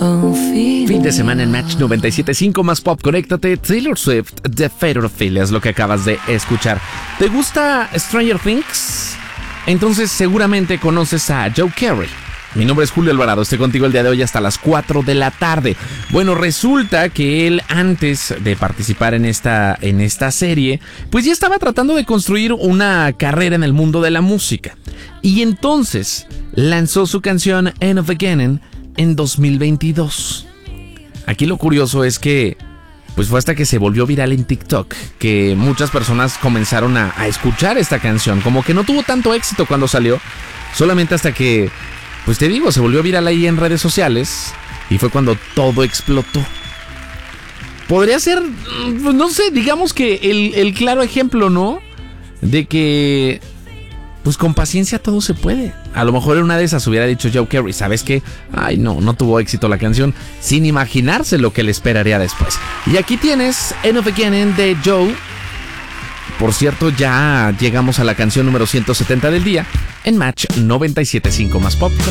Fin de semana en Match 97.5 más pop. Conéctate. Taylor Swift, The Fatal Feel es lo que acabas de escuchar. ¿Te gusta Stranger Things? Entonces seguramente conoces a Joe Carey. Mi nombre es Julio Alvarado, estoy contigo el día de hoy hasta las 4 de la tarde. Bueno, resulta que él, antes de participar en esta serie, pues ya estaba tratando de construir una carrera en el mundo de la música. Y entonces lanzó su canción End of Beginning en 2022. Aquí lo curioso es que pues fue hasta que se volvió viral en TikTok que muchas personas comenzaron a escuchar esta canción. Como que no tuvo tanto éxito cuando salió, solamente hasta que, pues te digo, se volvió viral ahí en redes sociales y fue cuando todo explotó. Podría ser, no sé, digamos que el claro ejemplo, ¿no? De que, pues con paciencia todo se puede. A lo mejor en una de esas hubiera dicho Joe Carey, ¿sabes qué? Ay, no tuvo éxito la canción, sin imaginarse lo que le esperaría después. Y aquí tienes End of Beginning de Joe. Por cierto, ya llegamos a la canción número 170 del día en Match 97.5 más pop.